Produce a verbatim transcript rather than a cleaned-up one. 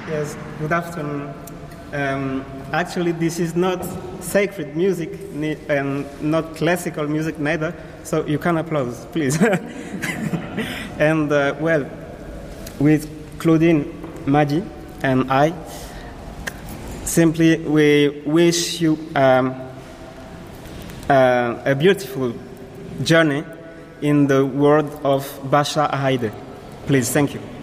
Yes, good afternoon. Um, actually, this is not sacred music ni- and not classical music neither, so you can applaud, please. And, uh, well, with Claudine, Maggie, and I, simply we wish you um, uh, a beautiful journey in the world of Bashar Haide. Please, thank you.